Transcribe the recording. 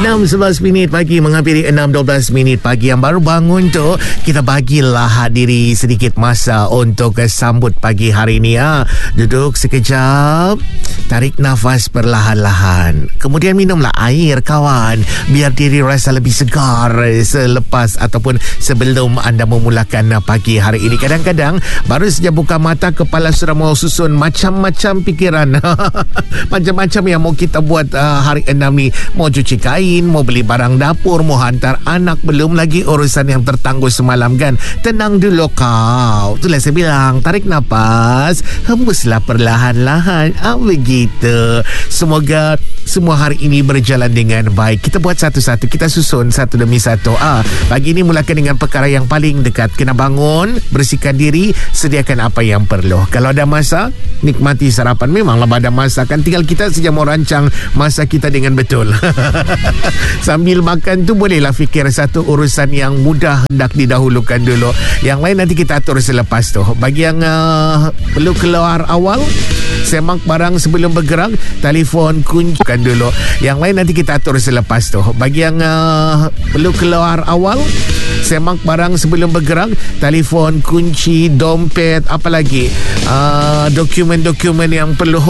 6:11 minit pagi menghampiri 6:12 minit pagi. Yang baru bangun tu, kita bagilah diri sedikit masa untuk sambut pagi hari ni. Duduk sekejap, tarik nafas perlahan-lahan, kemudian minumlah air kawan, biar diri rasa lebih segar selepas ataupun sebelum anda memulakan pagi hari ini. Kadang-kadang baru saja buka mata, kepala sudah mau susun macam-macam pikiran. Macam-macam yang mau kita buat hari 6 ni. Mau cuci kain, mau beli barang dapur, mau hantar anak, belum lagi urusan yang tertangguh semalam kan. Tenang dulu kau. Itulah saya bilang, tarik nafas, hembuslah perlahan-lahan. Begitu. Semoga semua hari ini berjalan dengan baik. Kita buat satu-satu, kita susun satu demi satu. Pagi ini mulakan dengan perkara yang paling dekat. Kena bangun, bersihkan diri, sediakan apa yang perlu. Kalau ada masa, nikmati sarapan. Memanglah ada masa kan, tinggal kita saja mau rancang masa kita dengan betul. Sambil makan tu bolehlah fikir satu urusan yang mudah hendak didahulukan dulu. Yang lain nanti kita atur selepas tu. Bagi yang perlu keluar awal, semak barang sebelum bergerak, telefon kunci dulu. Yang lain nanti kita atur selepas tu. Bagi yang perlu keluar awal, semak barang sebelum bergerak, telefon, kunci, dompet, apa lagi, dokumen-dokumen yang perlu